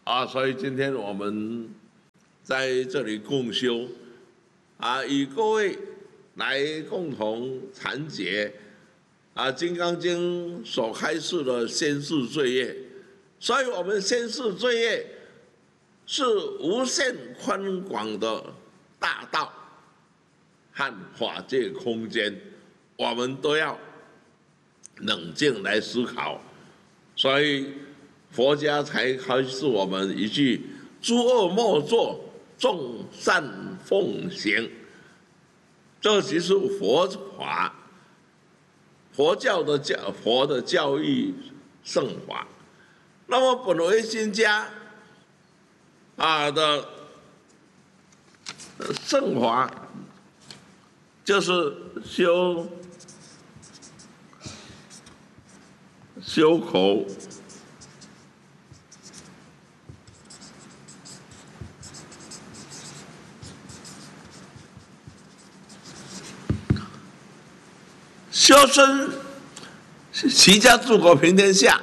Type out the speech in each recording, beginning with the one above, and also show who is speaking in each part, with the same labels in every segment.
Speaker 1: 所以今天我们在这里共修与各位来共同阐解《金刚经》所开示的先世罪业。所以，我们先世罪业是无限宽广的大道和法界空间，我们都要冷静来思考。所以佛家才开示我们一句：诸恶莫作，众善奉行。这就是佛法，佛的教育圣法。那么本维新家的圣法，就是修口、修身、齐家治国平天下。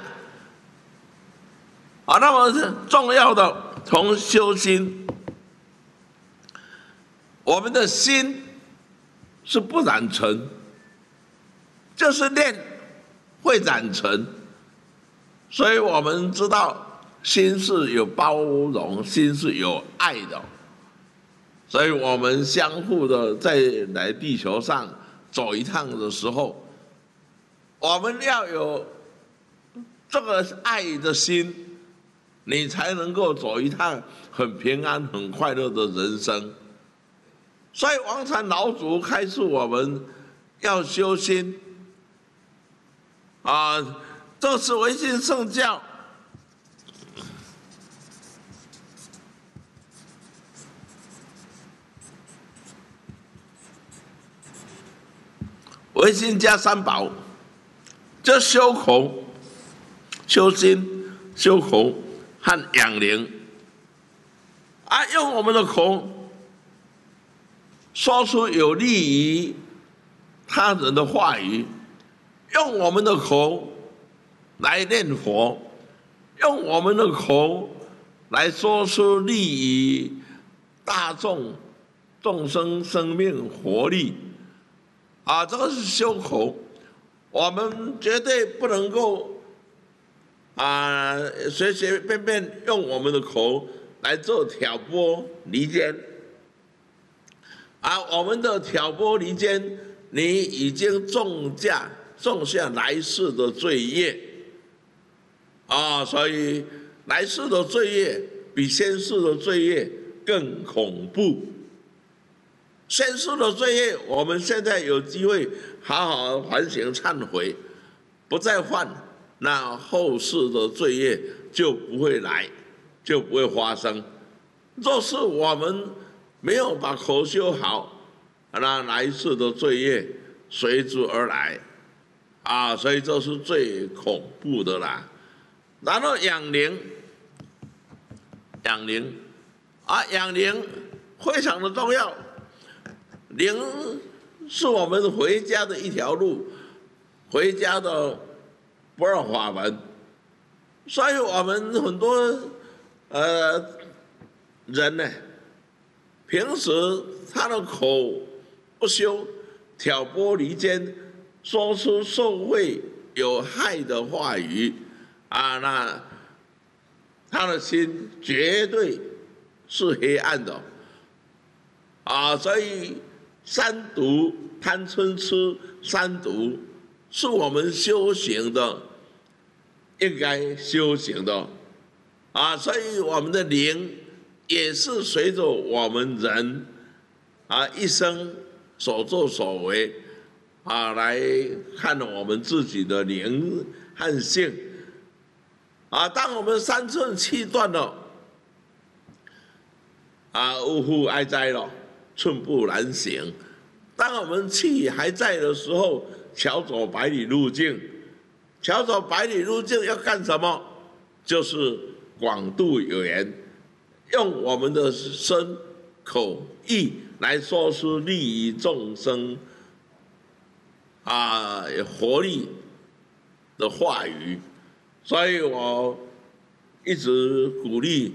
Speaker 1: 那么重要的从修心，我们的心是不染尘，就是念会染尘，所以我们知道心是有包容，心是有爱的，所以我们相互的在来地球上走一趟的时候，我们要有这个爱的心，你才能够走一趟很平安、很快乐的人生。所以王禅老祖开示我们要修心这是维新圣教维新加三宝，这修口、修心、修口和养灵用我们的口说出有利于他人的话语，用我们的口来念佛，用我们的口来说出利于大众生生命活力这个是修口。我们绝对不能够随随便便用我们的口来做挑拨离间我们的挑拨离间，你已经种下来世的罪业所以来世的罪业比先世的罪业更恐怖。先世的罪业，我们现在有机会好好反省忏悔，不再犯，那后世的罪业就不会来，就不会发生。若是我们没有把口修好，那来世的罪业随之而来所以这是最恐怖的啦。然后养灵非常的重要。灵是我们回家的一条路，回家的不二法门。所以我们很多人呢，平时他的口不修，挑拨离间，说出受贿有害的话语那他的心绝对是黑暗的所以三毒、贪嗔痴三毒是我们修行的应该修行的所以我们的灵也是随着我们人一生所作所为来看我们自己的灵和性当我们三寸气断了呜呼哀哉了，寸步难行。当我们气还在的时候，巧走百里路径。巧走百里路径要干什么？就是广度有缘，用我们的身口意来说出利益众生活力的话语。所以我一直鼓励